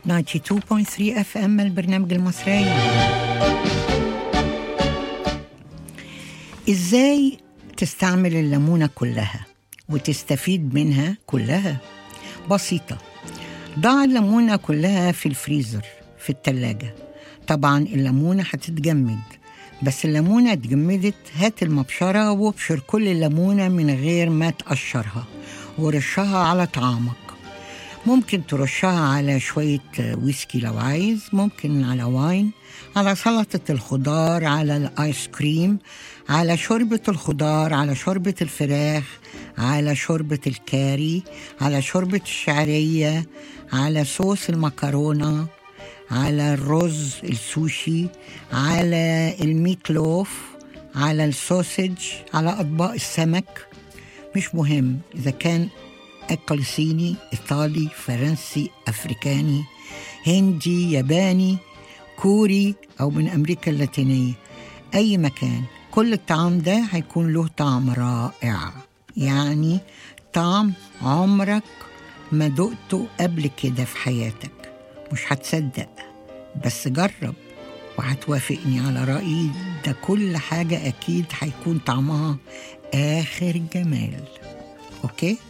92.3 FM البرنامج المصري. إزاي تستعمل الليمونة كلها وتستفيد منها كلها؟ بسيطة، ضع الليمونة كلها في الفريزر في التلاجة. طبعا الليمونة هتتجمد، بس الليمونة اتجمدت هات المبشرة وابشر كل الليمونة من غير ما تقشرها ورشها على طعامك. ممكن ترشها على شوية ويسكي لو عايز، ممكن على واين، على سلطة الخضار، على الآيس كريم، على شوربة الخضار، على شوربة الفراخ، على شوربة الكاري، على شوربة الشعرية، على صوص المكرونة، على الرز السوشي، على الميت لوف، على السوسج، على أطباق السمك. مش مهم إذا كان أكل صيني، إيطالي، فرنسي، أفريكاني، هندي، ياباني، كوري، أو من أمريكا اللاتينية، أي مكان. كل الطعام ده هيكون له طعم رائع، يعني طعم عمرك ما دقته قبل كده في حياتك. مش هتصدق، بس جرب وهتوافقني على رأيي ده. كل حاجة أكيد هيكون طعمها آخر جمال. أوكي؟